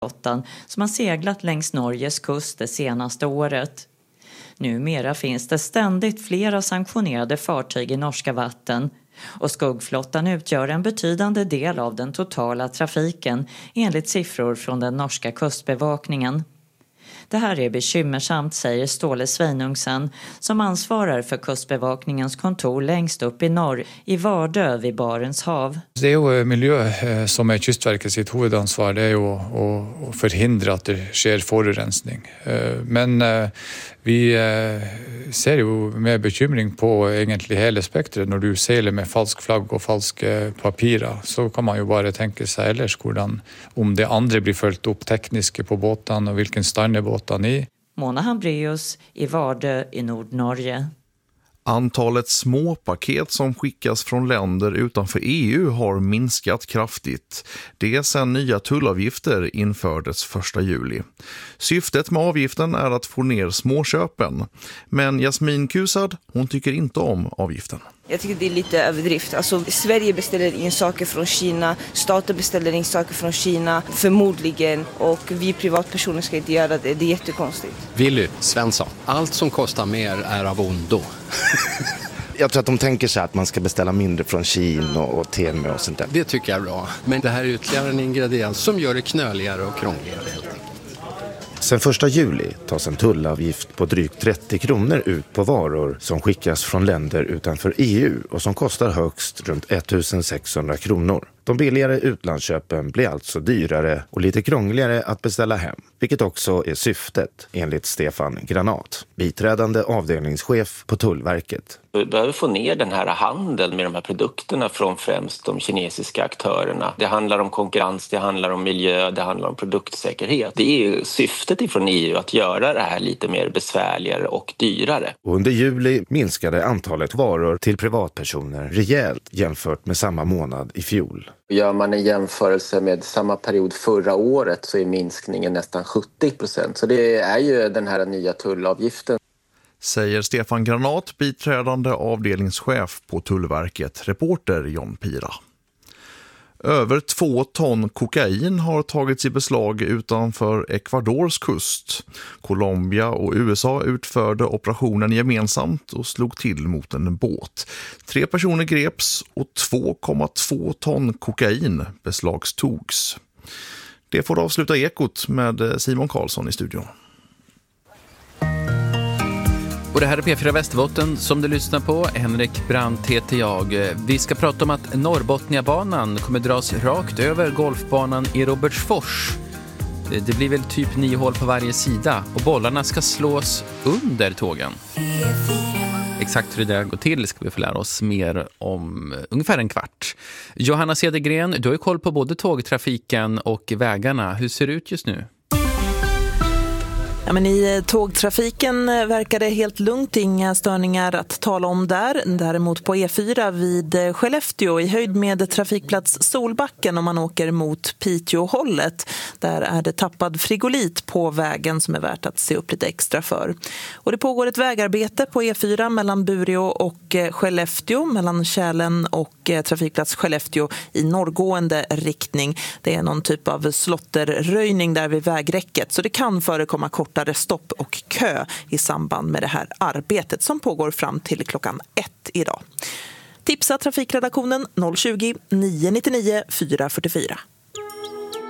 flottan som har seglat längs Norges kust det senaste året. Numera finns det ständigt flera sanktionerade fartyg i norska vatten och skuggflottan utgör en betydande del av den totala trafiken enligt siffror från den norska kustbevakningen. Det här är bekymmersamt, säger Ståle Sveinungsen som ansvarar för kustbevakningens kontor längst upp i norr i Vardö vid Barents hav. Det är ju miljö som är Kystverket sitt huvudansvar, det är ju att förhindra att det sker forurensning. Men vi ser ju med bekymring på egentligen hela spektret. När du seglar med falsk flagg och falsk papira så kan man ju bara tänka sig ellers om det andra blir följt upp tekniska på båten och vilken stand är båten i. Mona Hambrius i Vardö i Nordnorge. Antalet små paket som skickas från länder utanför EU har minskat kraftigt. Det sedan nya tullavgifter infördes 1 juli. Syftet med avgiften är att få ner småköpen. Men Jasmin Kusad, hon tycker inte om avgiften. Jag tycker det är lite överdrift. Alltså, Sverige beställer in saker från Kina, staten beställer in saker från Kina, förmodligen. Och vi privatpersoner ska inte göra det. Det är jättekonstigt. Willy Svensson, allt som kostar mer är av ondo. Jag tror att de tänker sig att man ska beställa mindre från Kina och Temu och sånt där. Det tycker jag är bra. Men det här är ytterligare en ingrediens som gör det knöligare och krångligare. Sen 1 juli tas en tullavgift på drygt 30 kronor ut på varor som skickas från länder utanför EU och som kostar högst runt 1600 kronor. De billigare utlandsköpen blir alltså dyrare och lite krångligare att beställa hem, vilket också är syftet enligt Stefan Granat, biträdande avdelningschef på Tullverket. Vi behöver få ner den här handeln med de här produkterna från främst de kinesiska aktörerna. Det handlar om konkurrens, det handlar om miljö, det handlar om produktsäkerhet. Det är ju syftet ifrån EU att göra det här lite mer besvärligare och dyrare. Och under juli minskade antalet varor till privatpersoner rejält jämfört med samma månad i fjol. Gör man en jämförelse med samma period förra året så är minskningen nästan 70%. Så det är ju den här nya tullavgiften. Säger Stefan Granat, biträdande avdelningschef på Tullverket, reporter John Pira. Över 2 ton kokain har tagits i beslag utanför Ecuadors kust. Colombia och USA utförde operationen gemensamt och slog till mot en båt. 3 personer greps och 2,2 ton kokain beslagstogs. Det får avsluta Ekot med Simon Karlsson i studion. Och det här är P4 Västerbotten som du lyssnar på. Henrik Brandt heter jag. Vi ska prata om att Norrbotniabanan kommer dras rakt över golfbanan i Robertsfors. Det blir väl typ 9 hål på varje sida och bollarna ska slås under tågen. Exakt hur det där går till ska vi få lära oss mer om ungefär en kvart. Johanna Cedergren, du har ju koll på både tågtrafiken och vägarna. Hur ser det ut just nu? Ja, men i tågtrafiken verkar det helt lugnt, inga störningar att tala om där. Däremot på E4 vid Skellefteå i höjd med trafikplats Solbacken om man åker mot Piteå-hållet. Där är det tappad frigolit på vägen som är värt att se upp lite extra för. Och det pågår ett vägarbete på E4 mellan Bureå och Skellefteå, mellan Kälen och trafikplats Skellefteå i norrgående riktning. Det är någon typ av slotterröjning där vid vägräcket så det kan förekomma kortare stopp och kö i samband med det här arbetet som pågår fram till klockan 1 idag. Tipsa trafikredaktionen 020 999 444.